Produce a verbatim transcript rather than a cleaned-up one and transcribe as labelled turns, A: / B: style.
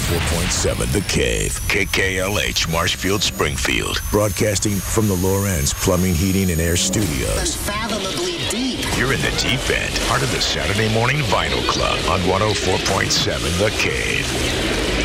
A: four point seven The Cave. K K L H, Marshfield, Springfield. Broadcasting from the Lorenz Plumbing, Heating, and Air Studios.
B: Unfathomably deep.
A: You're in the deep end, part of the Saturday Morning Vinyl Club on one oh four point seven The Cave.